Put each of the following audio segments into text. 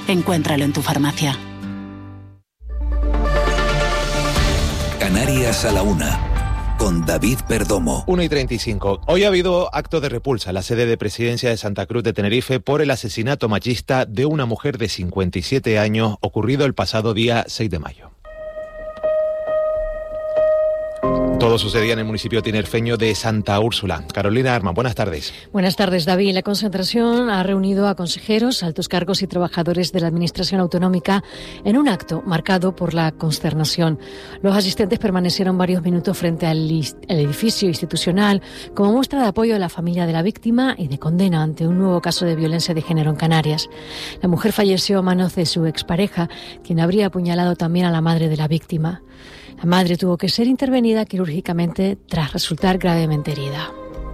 Encuéntralo en tu farmacia. Canarias a la 1, con David Perdomo. 1:35. Hoy ha habido acto de repulsa en la sede de Presidencia de Santa Cruz de Tenerife por el asesinato machista de una mujer de 57 años ocurrido el pasado día 6 de mayo. Todo sucedía en el municipio tinerfeño de Santa Úrsula. Carolina Arma, buenas tardes. Buenas tardes, David. La concentración ha reunido a consejeros, altos cargos y trabajadores de la Administración Autonómica en un acto marcado por la consternación. Los asistentes permanecieron varios minutos frente al edificio institucional como muestra de apoyo a la familia de la víctima y de condena ante un nuevo caso de violencia de género en Canarias. La mujer falleció a manos de su expareja, quien habría apuñalado también a la madre de la víctima. La madre tuvo que ser intervenida quirúrgicamente tras resultar gravemente herida.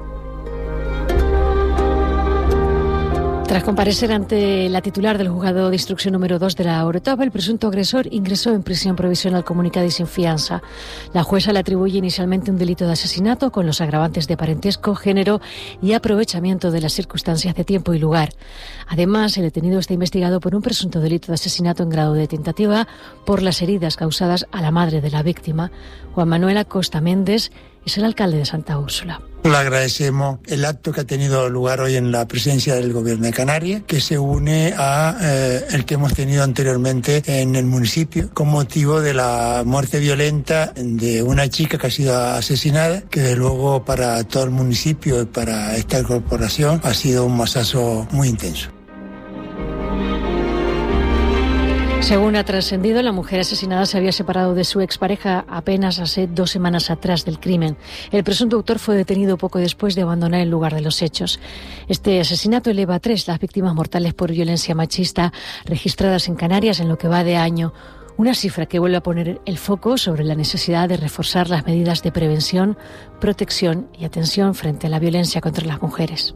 Tras comparecer ante la titular del juzgado de instrucción número 2 de la Orotava, el presunto agresor ingresó en prisión provisional comunicada y sin fianza. La jueza le atribuye inicialmente un delito de asesinato con los agravantes de parentesco, género y aprovechamiento de las circunstancias de tiempo y lugar. Además, el detenido está investigado por un presunto delito de asesinato en grado de tentativa por las heridas causadas a la madre de la víctima. Juan Manuel Acosta Méndez es el alcalde de Santa Úrsula. Le agradecemos el acto que ha tenido lugar hoy en la presidencia del Gobierno de Canarias, que se une a el que hemos tenido anteriormente en el municipio con motivo de la muerte violenta de una chica que ha sido asesinada, que desde luego para todo el municipio y para esta corporación ha sido un masazo muy intenso. Según ha trascendido, la mujer asesinada se había separado de su expareja apenas hace 2 semanas atrás del crimen. El presunto autor fue detenido poco después de abandonar el lugar de los hechos. Este asesinato eleva a 3 las víctimas mortales por violencia machista registradas en Canarias en lo que va de año. Una cifra que vuelve a poner el foco sobre la necesidad de reforzar las medidas de prevención, protección y atención frente a la violencia contra las mujeres.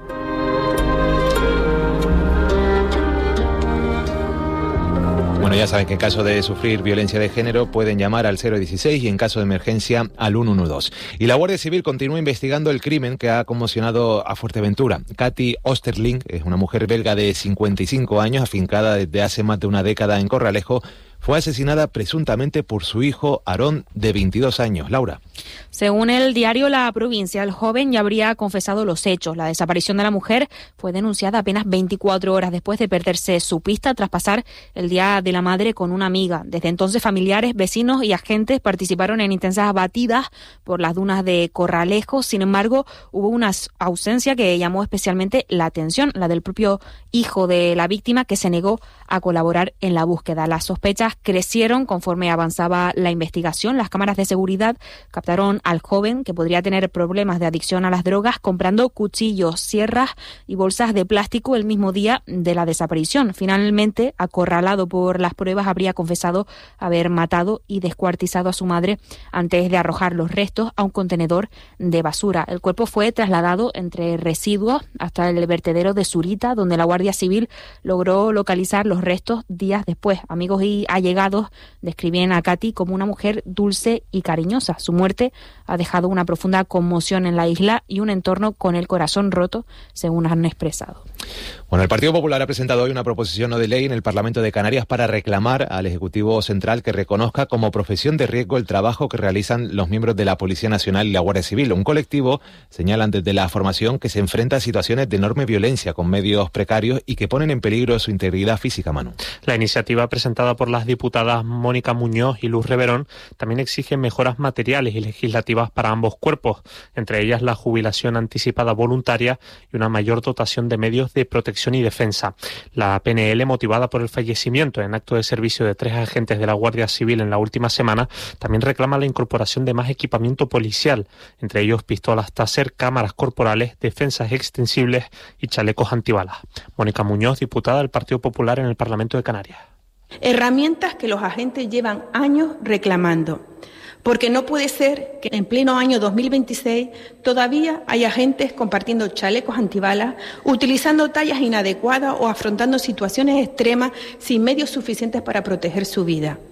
Bueno, ya saben que en caso de sufrir violencia de género pueden llamar al 016 y en caso de emergencia al 112. Y la Guardia Civil continúa investigando el crimen que ha conmocionado a Fuerteventura. Katy Osterling es una mujer belga de 55 años, afincada desde hace más de una década en Corralejo. Fue asesinada presuntamente por su hijo Aarón, de 22 años. Laura. Según el diario La Provincia, el joven ya habría confesado los hechos. La desaparición de la mujer fue denunciada apenas 24 horas después de perderse su pista tras pasar el Día de la Madre con una amiga. Desde entonces, familiares, vecinos y agentes participaron en intensas batidas por las dunas de Corralejo. Sin embargo, hubo una ausencia que llamó especialmente la atención, la del propio hijo de la víctima, que se negó a colaborar en la búsqueda. Las sospechas crecieron conforme avanzaba la investigación. Las cámaras de seguridad captaron al joven, que podría tener problemas de adicción a las drogas, comprando cuchillos, sierras y bolsas de plástico el mismo día de la desaparición. Finalmente, acorralado por las pruebas, habría confesado haber matado y descuartizado a su madre antes de arrojar los restos a un contenedor de basura. El cuerpo fue trasladado entre residuos hasta el vertedero de Zurita, donde la Guardia Civil logró localizar los restos días después. Amigos y allegados describen a Katy como una mujer dulce y cariñosa. Su muerte ha dejado una profunda conmoción en la isla y un entorno con el corazón roto, según han expresado. Bueno, el Partido Popular ha presentado hoy una proposición no de ley en el Parlamento de Canarias para reclamar al Ejecutivo Central que reconozca como profesión de riesgo el trabajo que realizan los miembros de la Policía Nacional y la Guardia Civil. Un colectivo, señalan desde la formación, que se enfrenta a situaciones de enorme violencia con medios precarios y que ponen en peligro su integridad física, Manu. La iniciativa presentada por las diputadas Mónica Muñoz y Luz Reverón también exige mejoras materiales y legislativas para ambos cuerpos, entre ellas la jubilación anticipada voluntaria y una mayor dotación de medios de protección y defensa. La PNL, motivada por el fallecimiento en acto de servicio de 3 agentes de la Guardia Civil en la última semana, también reclama la incorporación de más equipamiento policial, entre ellos pistolas Taser, cámaras corporales, defensas extensibles y chalecos antibalas. Mónica Muñoz, diputada del Partido Popular en el Parlamento de Canarias. Herramientas que los agentes llevan años reclamando. Porque no puede ser que en pleno año 2026 todavía haya agentes compartiendo chalecos antibalas, utilizando tallas inadecuadas o afrontando situaciones extremas sin medios suficientes para proteger su vida.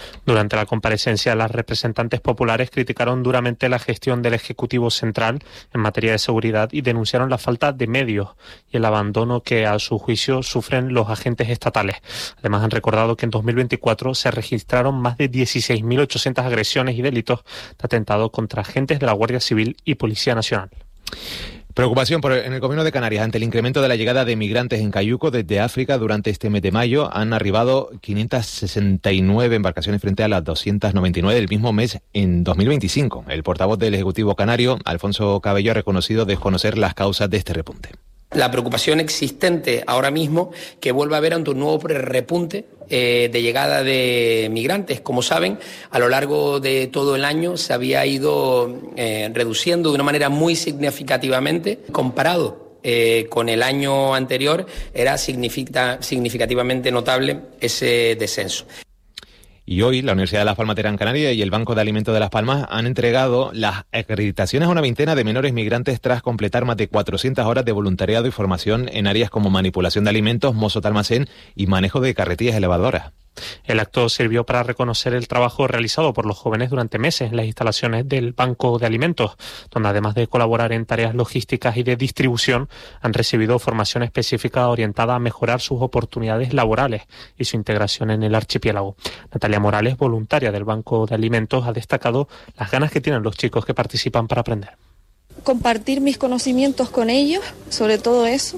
Durante la comparecencia, las representantes populares criticaron duramente la gestión del Ejecutivo Central en materia de seguridad y denunciaron la falta de medios y el abandono que, a su juicio, sufren los agentes estatales. Además, han recordado que en 2024 se registraron más de 16.800 agresiones y delitos de atentado contra agentes de la Guardia Civil y Policía Nacional. Preocupación en el Gobierno de Canarias ante el incremento de la llegada de migrantes en Cayuco desde África. Durante este mes de mayo han arribado 569 embarcaciones frente a las 299 del mismo mes en 2025. El portavoz del Ejecutivo canario, Alfonso Cabello, ha reconocido desconocer las causas de este repunte. La preocupación existente ahora mismo que vuelva a haber ante un nuevo repunte de llegada de migrantes. Como saben, a lo largo de todo el año se había ido reduciendo de una manera muy significativamente. Comparado con el año anterior, era significativamente notable ese descenso. Y hoy la Universidad de Las Palmas de Gran Canaria y el Banco de Alimentos de Las Palmas han entregado las acreditaciones a una veintena de menores migrantes tras completar más de 400 horas de voluntariado y formación en áreas como manipulación de alimentos, mozo de almacén y manejo de carretillas elevadoras. El acto sirvió para reconocer el trabajo realizado por los jóvenes durante meses en las instalaciones del Banco de Alimentos, donde además de colaborar en tareas logísticas y de distribución, han recibido formación específica orientada a mejorar sus oportunidades laborales y su integración en el archipiélago. Natalia Morales, voluntaria del Banco de Alimentos, ha destacado las ganas que tienen los chicos que participan para aprender. Compartir mis conocimientos con ellos, sobre todo eso.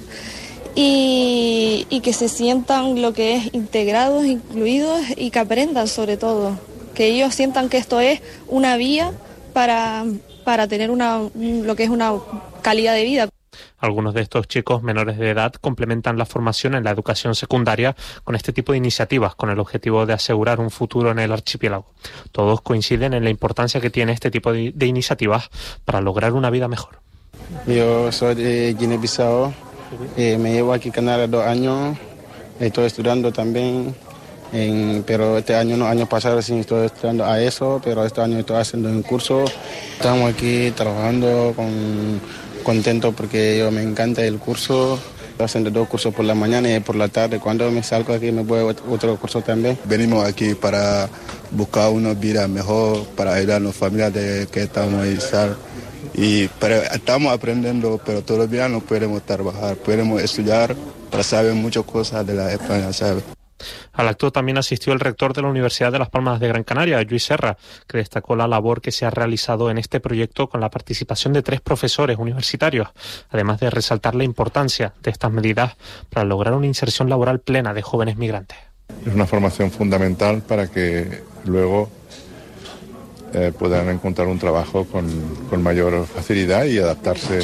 Y que se sientan lo que es integrados, incluidos y que aprendan sobre todo. Que ellos sientan que esto es una vía para tener lo que es una calidad de vida. Algunos de estos chicos menores de edad complementan la formación en la educación secundaria con este tipo de iniciativas, con el objetivo de asegurar un futuro en el archipiélago. Todos coinciden en la importancia que tiene este tipo de iniciativas para lograr una vida mejor. Yo soy de Guinea-Bissau. Me llevo aquí a Canarias 2 años, estoy estudiando también, pero este año no, año pasado sí estoy estudiando a eso, pero este año estoy haciendo un curso. Estamos aquí trabajando, contento porque me encanta el curso. Estoy haciendo 2 cursos por la mañana y por la tarde. Cuando me salgo aquí me voy a otro curso también. Venimos aquí para buscar una vida mejor, para ayudar a las familias de que estamos ahí, ¿sabes? Pero estamos aprendiendo, pero todavía no podemos trabajar, podemos estudiar para saber muchas cosas de la España, ¿sabes? Al acto también asistió el rector de la Universidad de Las Palmas de Gran Canaria, Lluís Serra, que destacó la labor que se ha realizado en este proyecto con la participación de 3 profesores universitarios, además de resaltar la importancia de estas medidas para lograr una inserción laboral plena de jóvenes migrantes. Es una formación fundamental para que luego puedan encontrar un trabajo con mayor facilidad y adaptarse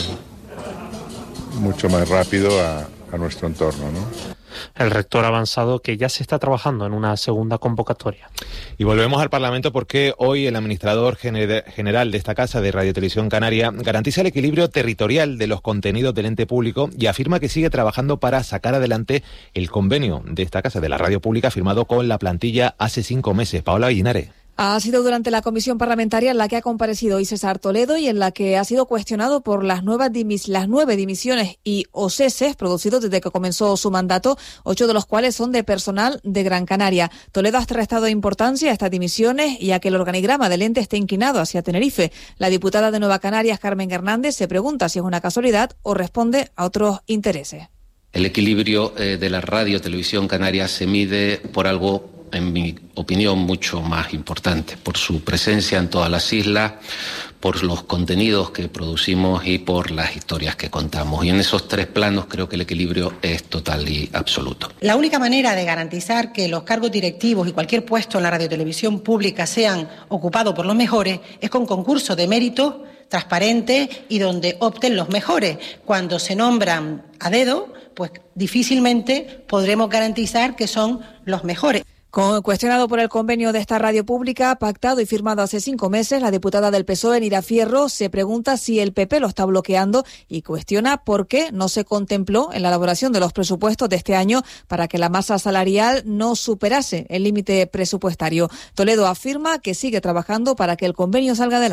mucho más rápido a nuestro entorno, ¿no? El rector ha avanzado que ya se está trabajando en una segunda convocatoria. Y volvemos al Parlamento porque hoy el administrador general de esta casa de Radio Televisión Canaria garantiza el equilibrio territorial de los contenidos del ente público y afirma que sigue trabajando para sacar adelante el convenio de esta casa de la radio pública firmado con la plantilla hace 5 meses. Paola Guinare. Ha sido durante la comisión parlamentaria en la que ha comparecido hoy César Toledo y en la que ha sido cuestionado por las 9 dimisiones y o ceses producidos desde que comenzó su mandato, 8 de los cuales son de personal de Gran Canaria. Toledo ha restado importancia a estas dimisiones y a que el organigrama del ente esté inclinado hacia Tenerife. La diputada de Nueva Canarias, Carmen Hernández, se pregunta si es una casualidad o responde a otros intereses. El equilibrio de la radio televisión canaria se mide por algo, en mi opinión, mucho más importante, por su presencia en todas las islas, por los contenidos que producimos y por las historias que contamos. Y en esos 3 planos creo que el equilibrio es total y absoluto. La única manera de garantizar que los cargos directivos y cualquier puesto en la radiotelevisión pública sean ocupados por los mejores es con concurso de mérito transparente y donde opten los mejores. Cuando se nombran a dedo, pues difícilmente podremos garantizar que son los mejores. Cuestionado por el convenio de esta radio pública, pactado y firmado hace 5 meses, la diputada del PSOE, Nira Fierro, se pregunta si el PP lo está bloqueando y cuestiona por qué no se contempló en la elaboración de los presupuestos de este año para que la masa salarial no superase el límite presupuestario. Toledo afirma que sigue trabajando para que el convenio salga adelante.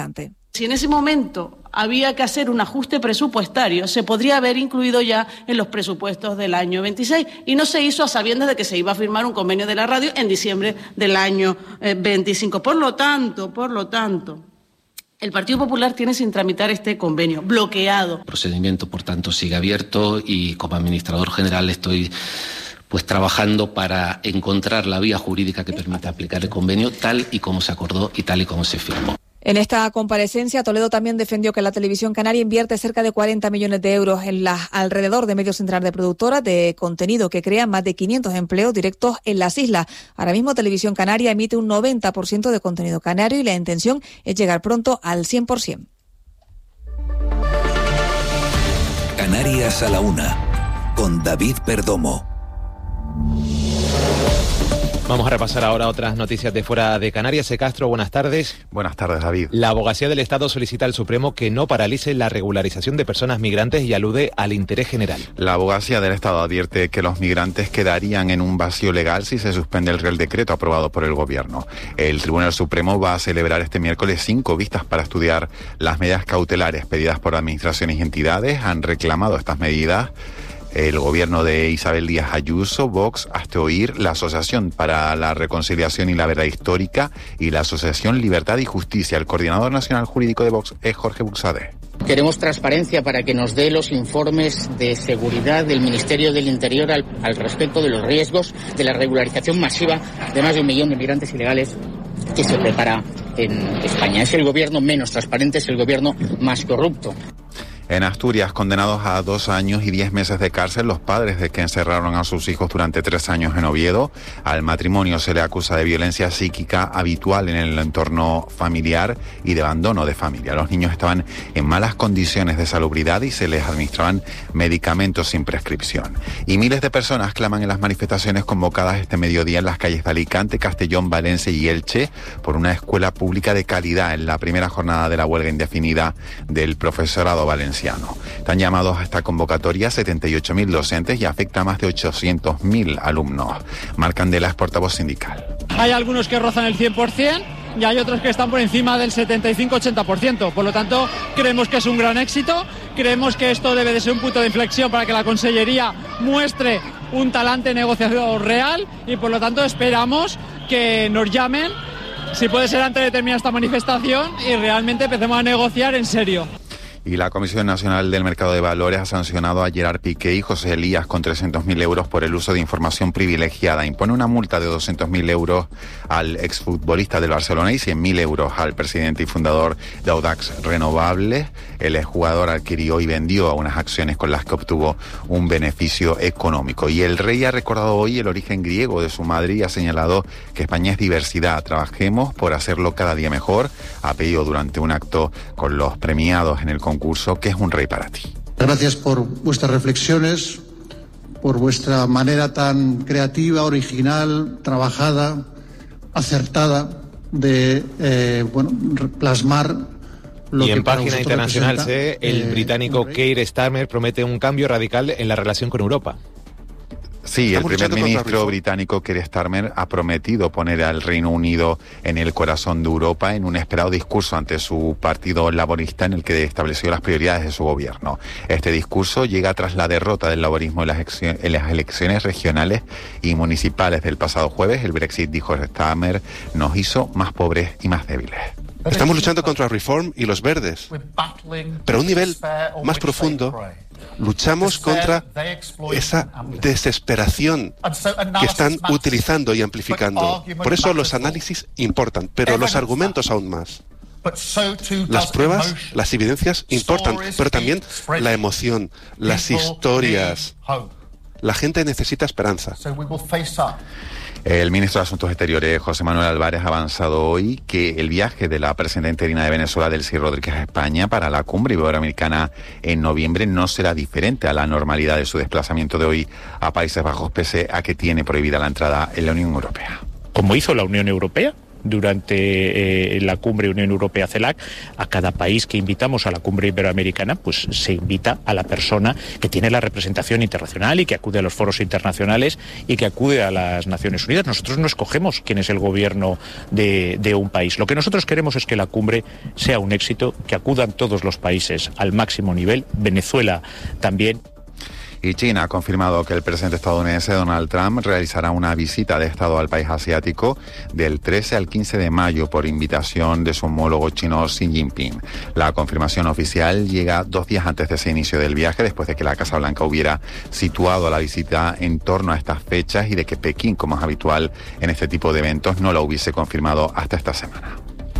Si en ese momento había que hacer un ajuste presupuestario, se podría haber incluido ya en los presupuestos del año 26 y no se hizo a sabiendas de que se iba a firmar un convenio de la radio en diciembre del año 25. Por lo tanto, el Partido Popular tiene sin tramitar este convenio, bloqueado. El procedimiento, por tanto, sigue abierto y como administrador general estoy trabajando para encontrar la vía jurídica que permita aplicar el convenio tal y como se acordó y tal y como se firmó. En esta comparecencia, Toledo también defendió que la televisión canaria invierte cerca de 40 millones de euros en alrededor de medios centrales de productoras de contenido que crean más de 500 empleos directos en las islas. Ahora mismo Televisión Canaria emite un 90% de contenido canario y la intención es llegar pronto al 100%. Canarias a la 1, con David Perdomo. Vamos a repasar ahora otras noticias de fuera de Canarias. Castro, buenas tardes. Buenas tardes, David. La Abogacía del Estado solicita al Supremo que no paralice la regularización de personas migrantes y alude al interés general. La Abogacía del Estado advierte que los migrantes quedarían en un vacío legal si se suspende el Real Decreto aprobado por el Gobierno. El Tribunal Supremo va a celebrar este miércoles 5 vistas para estudiar las medidas cautelares pedidas por administraciones y entidades. Han reclamado estas medidas el gobierno de Isabel Díaz Ayuso, Vox, hasta oír la Asociación para la Reconciliación y la Verdad Histórica y la Asociación Libertad y Justicia. El coordinador nacional jurídico de Vox es Jorge Buxade. Queremos transparencia para que nos dé los informes de seguridad del Ministerio del Interior al respecto de los riesgos de la regularización masiva de más de 1 millón de migrantes ilegales que se prepara en España. Es el gobierno menos transparente, es el gobierno más corrupto. En Asturias, condenados a 2 años y 10 meses de cárcel los padres de que encerraron a sus hijos durante 3 años en Oviedo. Al matrimonio se le acusa de violencia psíquica habitual en el entorno familiar y de abandono de familia. Los niños estaban en malas condiciones de salubridad y se les administraban medicamentos sin prescripción. Y miles de personas claman en las manifestaciones convocadas este mediodía en las calles de Alicante, Castellón, Valencia y Elche por una escuela pública de calidad en la primera jornada de la huelga indefinida del profesorado valenciano. Están llamados a esta convocatoria 78.000 docentes y afecta a más de 800.000 alumnos. Marc Candela es portavoz sindical. Hay algunos que rozan el 100% y hay otros que están por encima del 75-80%. Por lo tanto, creemos que es un gran éxito. Creemos que esto debe de ser un punto de inflexión para que la Consellería muestre un talante negociador real y por lo tanto esperamos que nos llamen, si puede ser antes de terminar esta manifestación, y realmente empecemos a negociar en serio. Y la Comisión Nacional del Mercado de Valores ha sancionado a Gerard Piqué y José Elías con 300.000 euros por el uso de información privilegiada. Impone una multa de 200.000 euros al exfutbolista del Barcelona y 100.000 euros al presidente y fundador de Audax Renovables. El exjugador adquirió y vendió unas acciones con las que obtuvo un beneficio económico. Y el rey ha recordado hoy el origen griego de su madre y ha señalado que España es diversidad. Trabajemos por hacerlo cada día mejor. Ha pedido durante un acto con los premiados en el concurso que es un rey para ti. Gracias por vuestras reflexiones, por vuestra manera tan creativa, original, trabajada, acertada de plasmar lo que. Y en página internacional el británico Keir Starmer promete un cambio radical en la relación con Europa. Sí, el primer ministro británico Keir Starmer ha prometido poner al Reino Unido en el corazón de Europa en un esperado discurso ante su partido laborista en el que estableció las prioridades de su gobierno. Este discurso llega tras la derrota del laborismo en las elecciones regionales y municipales del pasado jueves. El Brexit, dijo Starmer, nos hizo más pobres y más débiles. Estamos luchando contra Reform y los verdes, pero a un nivel más profundo luchamos contra esa desesperación que están utilizando y amplificando. Por eso los análisis importan, pero los argumentos aún más. Las pruebas, las evidencias importan, pero también la emoción, las historias. La gente necesita esperanza. El ministro de Asuntos Exteriores, José Manuel Álvarez, ha avanzado hoy que el viaje de la presidenta interina de Venezuela, Delcy Rodríguez, a España para la cumbre iberoamericana en noviembre no será diferente a la normalidad de su desplazamiento de hoy a Países Bajos, pese a que tiene prohibida la entrada en la Unión Europea. Como hizo la Unión Europea durante la cumbre Unión Europea-CELAC. A cada país que invitamos a la cumbre iberoamericana, pues se invita a la persona que tiene la representación internacional y que acude a los foros internacionales y que acude a las Naciones Unidas. Nosotros no escogemos quién es el gobierno de un país. Lo que nosotros queremos es que la cumbre sea un éxito, que acudan todos los países al máximo nivel, Venezuela también. Y China ha confirmado que el presidente estadounidense Donald Trump realizará una visita de Estado al país asiático del 13 al 15 de mayo por invitación de su homólogo chino Xi Jinping. La confirmación oficial llega 2 días antes de ese inicio del viaje, después de que la Casa Blanca hubiera situado la visita en torno a estas fechas y de que Pekín, como es habitual en este tipo de eventos, no la hubiese confirmado hasta esta semana.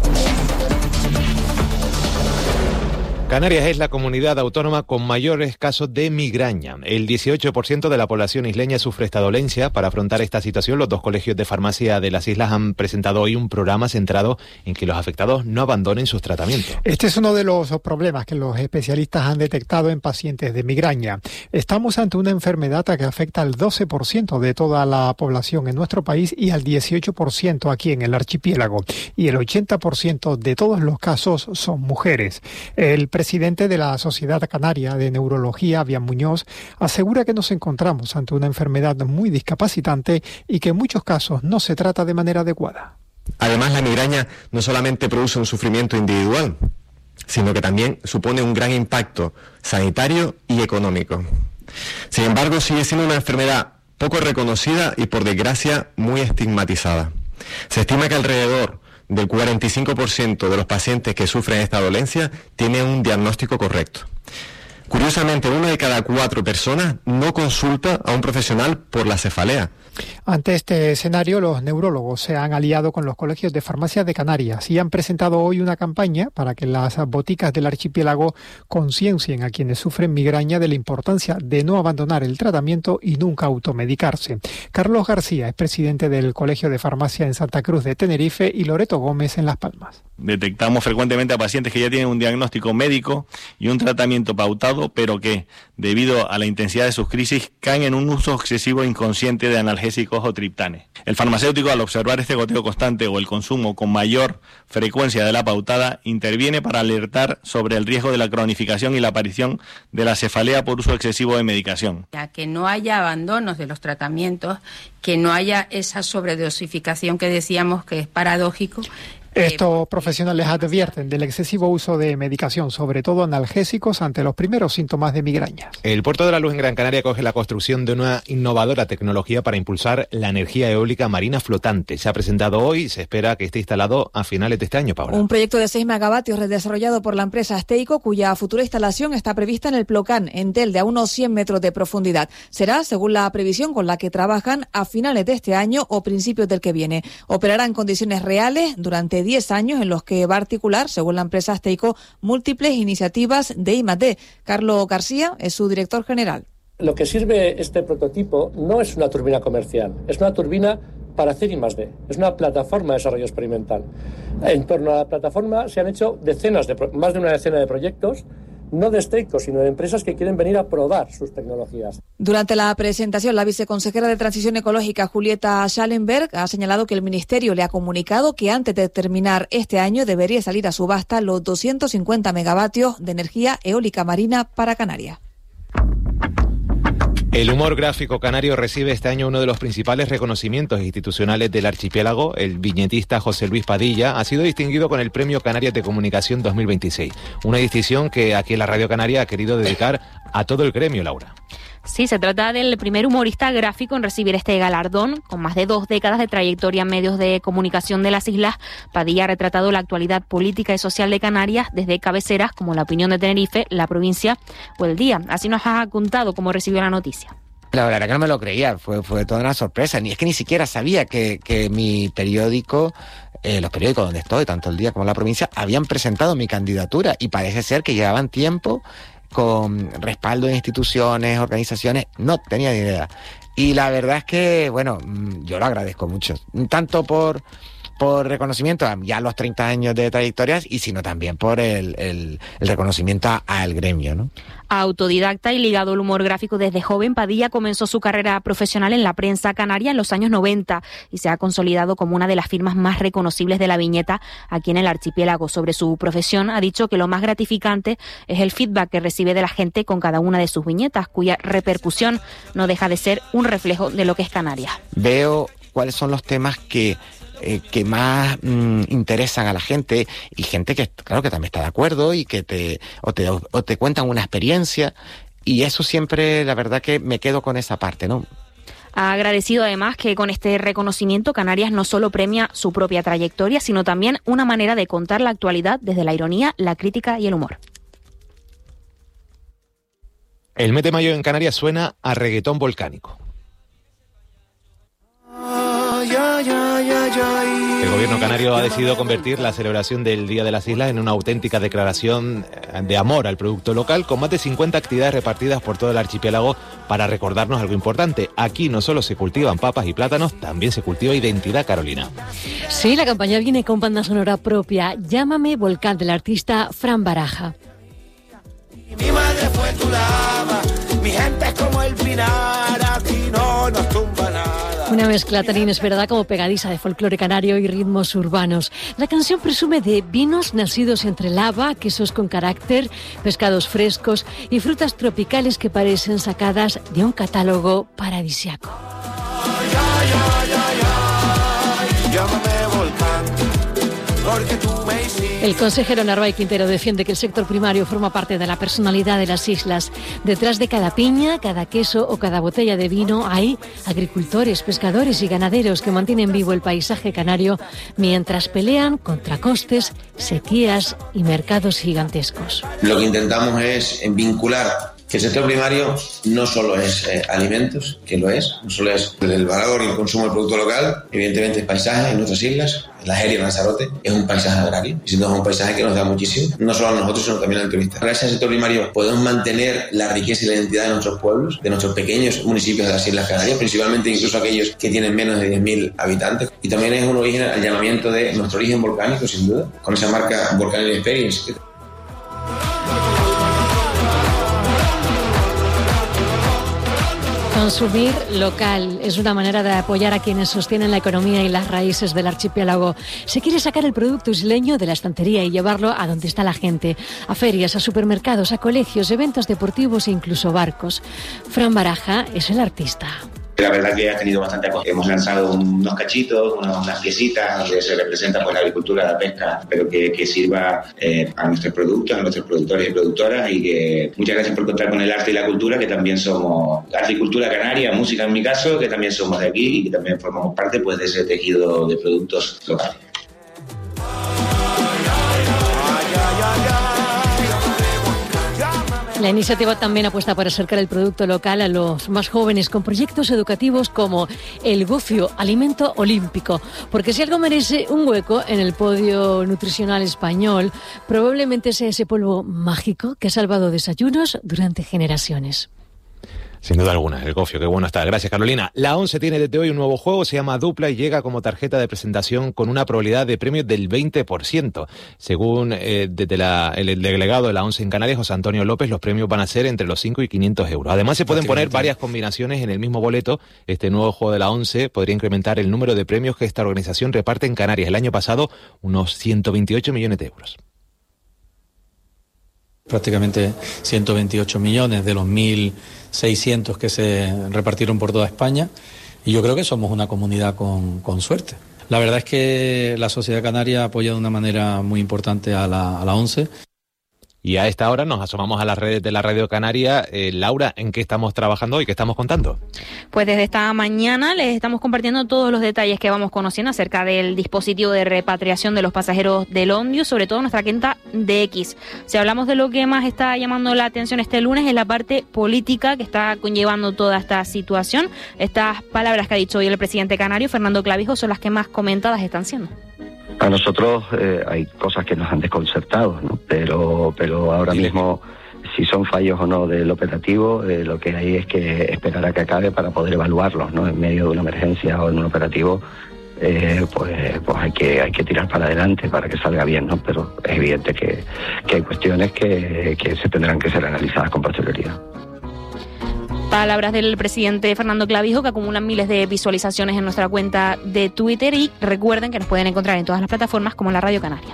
Canarias es la comunidad autónoma con mayores casos de migraña. El 18% de la población isleña sufre esta dolencia. Para afrontar esta situación, los 2 colegios de farmacia de las islas han presentado hoy un programa centrado en que los afectados no abandonen sus tratamientos. Este es uno de los problemas que los especialistas han detectado en pacientes de migraña. Estamos ante una enfermedad que afecta al 12% de toda la población en nuestro país y al 18% aquí en el archipiélago. Y el 80% de todos los casos son mujeres. El presidente de la Sociedad Canaria de Neurología, Avian Muñoz, asegura que nos encontramos ante una enfermedad muy discapacitante y que en muchos casos no se trata de manera adecuada. Además, la migraña no solamente produce un sufrimiento individual, sino que también supone un gran impacto sanitario y económico. Sin embargo, sigue siendo una enfermedad poco reconocida y, por desgracia, muy estigmatizada. Se estima que alrededor del 45% de los pacientes que sufren esta dolencia tienen un diagnóstico correcto. Curiosamente, 1 de cada 4 personas no consulta a un profesional por la cefalea. Ante este escenario, los neurólogos se han aliado con los colegios de farmacia de Canarias y han presentado hoy una campaña para que las boticas del archipiélago conciencien a quienes sufren migraña de la importancia de no abandonar el tratamiento y nunca automedicarse. Carlos García es presidente del Colegio de Farmacia en Santa Cruz de Tenerife y Loreto Gómez en Las Palmas. Detectamos frecuentemente a pacientes que ya tienen un diagnóstico médico y un tratamiento pautado, pero que, debido a la intensidad de sus crisis, caen en un uso excesivo e inconsciente de analgésicos o triptanes. El farmacéutico, al observar este goteo constante o el consumo con mayor frecuencia de la pautada, interviene para alertar sobre el riesgo de la cronificación y la aparición de la cefalea por uso excesivo de medicación. Que no haya abandonos de los tratamientos, que no haya esa sobredosificación que decíamos que es paradójico. Estos profesionales advierten del excesivo uso de medicación, sobre todo analgésicos, ante los primeros síntomas de migraña. El Puerto de la Luz en Gran Canaria acoge la construcción de una innovadora tecnología para impulsar la energía eólica marina flotante. Se ha presentado hoy y se espera que esté instalado a finales de este año, Paula. Un proyecto de 6 megavatios desarrollado por la empresa Asteico, cuya futura instalación está prevista en el Plocán, en Telde, a unos 100 metros de profundidad. Será, según la previsión con la que trabajan, a finales de este año o principios del que viene. Operará en condiciones reales durante 10 años en los que va a articular, según la empresa Asteico, múltiples iniciativas de I+D. Carlos García es su director general. Lo que sirve este prototipo no es una turbina comercial, es una turbina para hacer I+D. Es una plataforma de desarrollo experimental. En torno a la plataforma se han hecho más de una decena de proyectos, no de Asteico, sino de empresas que quieren venir a probar sus tecnologías. Durante la presentación, la viceconsejera de Transición Ecológica, Julieta Schallenberg, ha señalado que el Ministerio le ha comunicado que antes de terminar este año debería salir a subasta los 250 megavatios de energía eólica marina para Canarias. El humor gráfico canario recibe este año uno de los principales reconocimientos institucionales del archipiélago. El viñetista José Luis Padilla ha sido distinguido con el Premio Canarias de Comunicación 2026, una distinción que aquí en la Radio Canaria ha querido dedicar a todo el gremio, Laura. Sí, se trata del primer humorista gráfico en recibir este galardón. Con más de 2 décadas de trayectoria en medios de comunicación de las islas, Padilla ha retratado la actualidad política y social de Canarias desde cabeceras como La Opinión de Tenerife, La Provincia o El Día. Así nos ha contado cómo recibió la noticia. La verdad que no me lo creía, fue toda una sorpresa. Es que ni siquiera sabía que mi periódico, los periódicos donde estoy, tanto El Día como La Provincia, habían presentado mi candidatura y parece ser que llevaban tiempo con respaldo de instituciones, organizaciones, no tenía ni idea. Y la verdad es que, bueno, yo lo agradezco mucho, tanto por por reconocimiento ya a los 30 años de trayectorias y sino también por el reconocimiento al gremio, ¿no? Autodidacta y ligado al humor gráfico desde joven, Padilla comenzó su carrera profesional en la prensa canaria en los años 90 y se ha consolidado como una de las firmas más reconocibles de la viñeta aquí en el archipiélago. Sobre su profesión ha dicho que lo más gratificante es el feedback que recibe de la gente con cada una de sus viñetas, cuya repercusión no deja de ser un reflejo de lo que es Canarias. Veo cuáles son los temas que más interesan a la gente y gente que claro que también está de acuerdo y que te cuentan una experiencia y eso siempre la verdad que me quedo con esa parte, ¿no? Ha agradecido además que con este reconocimiento Canarias no solo premia su propia trayectoria, sino también una manera de contar la actualidad desde la ironía, la crítica y el humor. El mes de mayo en Canarias suena a reggaetón volcánico. El gobierno canario ha decidido convertir la celebración del Día de las Islas en una auténtica declaración de amor al producto local, con más de 50 actividades repartidas por todo el archipiélago para recordarnos algo importante. Aquí no solo se cultivan papas y plátanos, también se cultiva identidad, Carolina. Sí, la campaña viene con banda sonora propia, Llámame Volcán, del artista Fran Baraja. Mi madre fue tu lava, mi gente es como el pinar, aquí no nos tumba nada. Una mezcla tan inesperada como pegadiza de folclore canario y ritmos urbanos. La canción presume de vinos nacidos entre lava, quesos con carácter, pescados frescos y frutas tropicales que parecen sacadas de un catálogo paradisiaco. Llámame volcán, porque tú me hiciste. El consejero Narváez Quintero defiende que el sector primario forma parte de la personalidad de las islas. Detrás de cada piña, cada queso o cada botella de vino hay agricultores, pescadores y ganaderos que mantienen vivo el paisaje canario mientras pelean contra costes, sequías y mercados gigantescos. Lo que intentamos es vincular que el sector primario no solo es alimentos, que lo es, no solo es el valor y el consumo del producto local, evidentemente es paisaje en nuestras islas, la Jeria y Lanzarote es un paisaje agrario, y sin duda es un paisaje que nos da muchísimo, no solo a nosotros, sino también al turista. Gracias al sector primario podemos mantener la riqueza y la identidad de nuestros pueblos, de nuestros pequeños municipios de las Islas Canarias, principalmente incluso aquellos que tienen menos de 10.000 habitantes, y también es un origen al llamamiento de nuestro origen volcánico, sin duda, con esa marca Volcanic Experience. Consumir local es una manera de apoyar a quienes sostienen la economía y las raíces del archipiélago. Se quiere sacar el producto isleño de la estantería y llevarlo a donde está la gente, a ferias, a supermercados, a colegios, eventos deportivos e incluso barcos. Fran Baraja es el artista. La verdad que ha tenido bastante acogida. Hemos lanzado unos cachitos, unas piecitas donde se representa pues la agricultura, la pesca, pero que sirva a nuestros productos, a nuestros productores y productoras, y que muchas gracias por contar con el arte y la cultura, que también somos arte y cultura canaria, música en mi caso, que también somos de aquí y que también formamos parte pues de ese tejido de productos locales. La iniciativa también apuesta por acercar el producto local a los más jóvenes con proyectos educativos como el gofio, alimento olímpico. Porque si algo merece un hueco en el podio nutricional español, probablemente sea ese polvo mágico que ha salvado desayunos durante generaciones. Sin duda alguna, el gofio, qué bueno está. Gracias, Carolina. La ONCE tiene desde hoy un nuevo juego, se llama Dupla y llega como tarjeta de presentación con una probabilidad de premio del 20%. Según el delegado de la ONCE en Canarias, José Antonio López, los premios van a ser entre los 5 y 500 euros. Además, se pueden poner varias combinaciones en el mismo boleto. Este nuevo juego de la ONCE podría incrementar el número de premios que esta organización reparte en Canarias. El año pasado, unos 128 millones de euros. Prácticamente 128 millones de los 1.600 que se repartieron por toda España, y yo creo que somos una comunidad con suerte. La verdad es que la sociedad canaria apoya de una manera muy importante a la ONCE. Y a esta hora nos asomamos a las redes de la Radio Canaria. Laura, ¿en qué estamos trabajando hoy? ¿Qué estamos contando? Pues desde esta mañana les estamos compartiendo todos los detalles que vamos conociendo acerca del dispositivo de repatriación de los pasajeros del Ondio, sobre todo nuestra cuenta de X. Si hablamos de lo que más está llamando la atención este lunes, es la parte política que está conllevando toda esta situación. Estas palabras que ha dicho hoy el presidente canario, Fernando Clavijo, son las que más comentadas están siendo. A nosotros hay cosas que nos han desconcertado, ¿no? Pero ahora mismo, si son fallos o no del operativo, lo que hay es que esperar a que acabe para poder evaluarlos, ¿no? En medio de una emergencia o en un operativo, pues hay que tirar para adelante para que salga bien, ¿no? Pero es evidente que hay cuestiones que se tendrán que ser analizadas con posterioridad. Palabras del presidente Fernando Clavijo, que acumulan miles de visualizaciones en nuestra cuenta de Twitter, y recuerden que nos pueden encontrar en todas las plataformas como la Radio Canaria.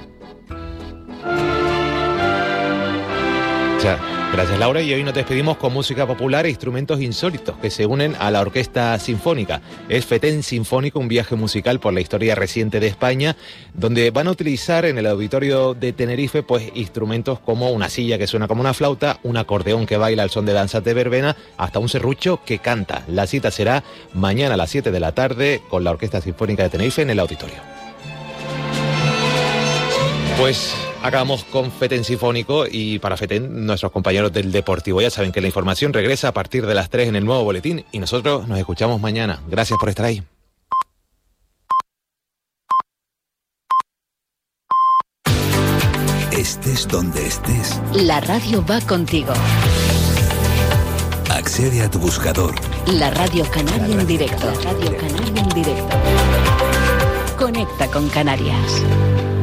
Gracias, Laura, y hoy nos despedimos con música popular e instrumentos insólitos que se unen a la Orquesta Sinfónica. Es FETEN Sinfónico, un viaje musical por la historia reciente de España, donde van a utilizar en el auditorio de Tenerife pues instrumentos como una silla que suena como una flauta, un acordeón que baila al son de danzas de verbena, hasta un serrucho que canta. La cita será mañana a las 7 de la tarde con la Orquesta Sinfónica de Tenerife en el auditorio. Pues acabamos con FETEN Sinfónico, y para FETEN, nuestros compañeros del Deportivo ya saben que la información regresa a partir de las 3 en el nuevo boletín, y nosotros nos escuchamos mañana. Gracias por estar ahí. Estés donde estés, la radio va contigo. Accede a tu buscador. La Radio Canaria en directo. La Radio Canaria en directo. Conecta con Canarias.